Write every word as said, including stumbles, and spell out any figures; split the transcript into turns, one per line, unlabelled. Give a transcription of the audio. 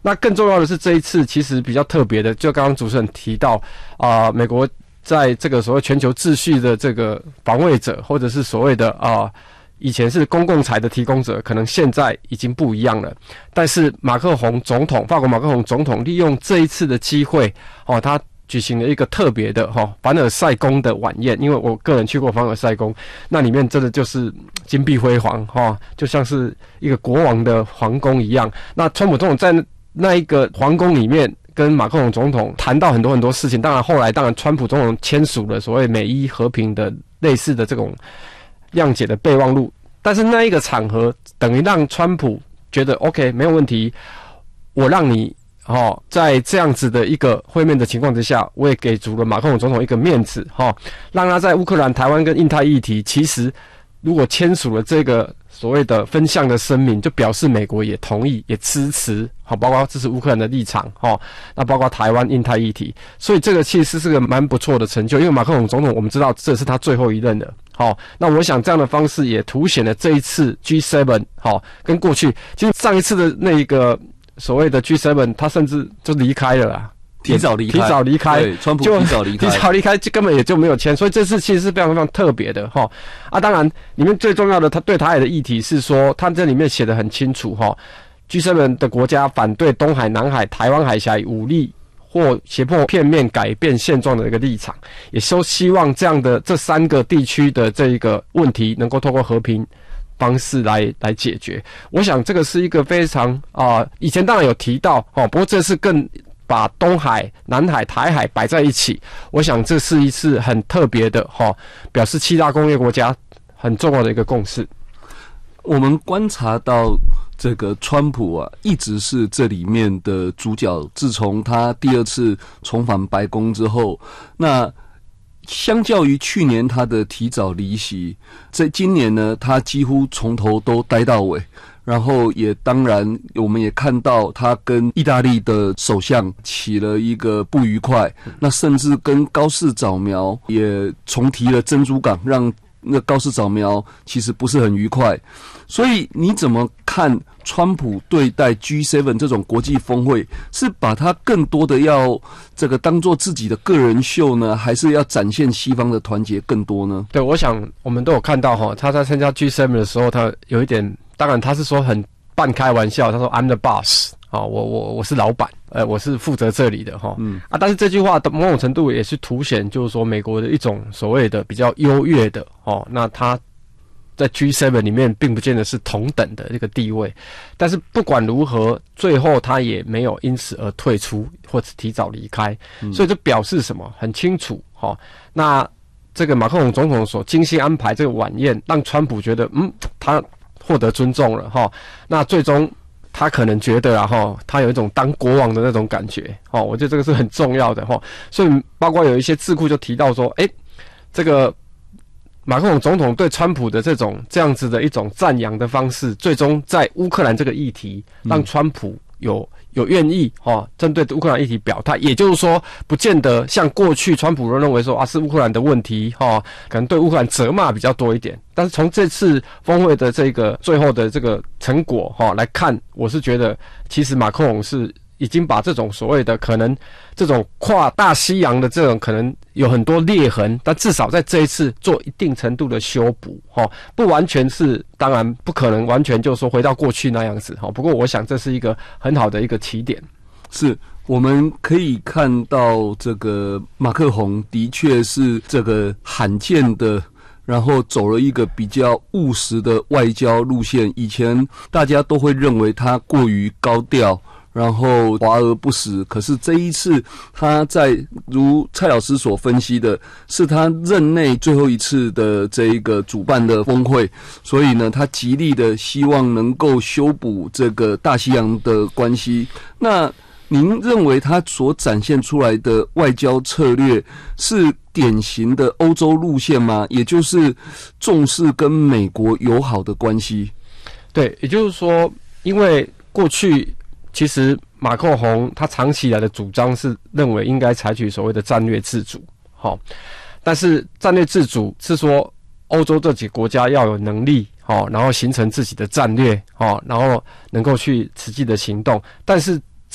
那更重要的是这一次其实比较特别的，就刚刚主持人提到啊、呃，美国在这个所谓全球秩序的这个防卫者，或者是所谓的啊、呃，以前是公共财的提供者，可能现在已经不一样了。但是马克宏总统，法国马克宏总统利用这一次的机会，哦，他举行了一个特别的哈、哦、凡尔赛宫的晚宴，因为我个人去过凡尔赛宫，那里面真的就是金碧辉煌哈、哦，就像是一个国王的皇宫一样。那川普总统在那一个皇宫里面跟马克宏总统谈到很多很多事情，当然后来当然川普总统签署了所谓美伊和平的类似的这种谅解的备忘录，但是那一个场合等于让川普觉得 OK 没有问题，我让你哦，在这样子的一个会面的情况之下，我也给足了马克宏总统一个面子哈、哦，让他在乌克兰、台湾跟印太议题，其实如果签署了这个所谓的分项的声明，就表示美国也同意、也支持，好，包括支持乌克兰的立场哈，那包括台湾、印太议题，所以这个其实是个蛮不错的成就，因为马克宏总统我们知道这是他最后一任的。好，那我想这样的方式也凸显了这一次 G 七 好跟过去，其实上一次的那个所谓的 G 七， 他甚至就离开了啦，
提早离开，
提早离开，
对，川普提早离开，
提早离开，就根本也就没有签，所以这次其实是非常非常特别的哈。啊，当然里面最重要的，他对台海的议题是说，他这里面写得很清楚哈 ，G 七 的国家反对东海、南海、台湾海峡以武力或胁迫片面改变现状的一个立场，也说希望这样的这三个地区的这一个问题能够透过和平方式来来解决。我想这个是一个非常啊、呃，以前当然有提到哦，不过这次更把东海、南海、台海摆在一起。我想这是一次很特别的哈、哦，表示七大工业国家很重要的一个共识。
我们观察到这个川普啊，一直是这里面的主角。自从他第二次重返白宫之后，那相较于去年他的提早离席，在今年呢，他几乎从头都待到尾。然后也当然，我们也看到他跟意大利的首相起了一个不愉快，那甚至跟高市早苗也重提了珍珠港，让那高市早苗其实不是很愉快。所以你怎么看川普对待 G 七 这种国际峰会，是把它更多的要这个当做自己的个人秀呢，还是要展现西方的团结更多呢？
对，我想我们都有看到哈，他在参加 G 七 的时候，他有一点，当然他是说很半开玩笑，他说 I'm the boss 啊、哦，我我我是老板，呃，我是负责这里的哈，嗯啊，但是这句话的某种程度也是凸显，就是说美国的一种所谓的比较优越的哦，那他在 G 七 里面并不见得是同等的这个地位，但是不管如何，最后他也没有因此而退出或者提早离开，嗯、所以这表示什么？很清楚哈、哦。那这个马克宏总统所精心安排这个晚宴，让川普觉得嗯，他获得尊重了哈、哦。那最终他可能觉得啊哈，他有一种当国王的那种感觉哦，我觉得这个是很重要的哈、哦。所以包括有一些智库就提到说，哎，这个。马克宏总统对川普的这种这样子的一种赞扬的方式，最终在乌克兰这个议题，让川普有有愿意哈，针对乌克兰议题表态。也就是说，不见得像过去川普认为说啊是乌克兰的问题哈，可能对乌克兰责骂比较多一点。但是从这次峰会的这个最后的这个成果哈来看，我是觉得其实马克宏是已经把这种所谓的可能这种跨大西洋的这种可能有很多裂痕，但至少在这一次做一定程度的修补，哈，不完全是，当然不可能完全就是说回到过去那样子，哈。不过我想这是一个很好的一个起点。
是，我们可以看到这个马克宏的确是这个罕见的。然后走了一个比较务实的外交路线，以前大家都会认为他过于高调，然后华而不实。可是这一次，他在如蔡老师所分析的，是他任内最后一次的这一个主办的峰会，所以呢，他极力的希望能够修补这个大西洋的关系。那您认为他所展现出来的外交策略是典型的欧洲路线吗？也就是重视跟美国友好的关系？
对，也就是说，因为过去其实马克宏他长期以来的主张是认为应该采取所谓的战略自主，好，但是战略自主是说欧洲这几个国家要有能力。哦，然后形成自己的战略，哦，然后能够去实际的行动。但是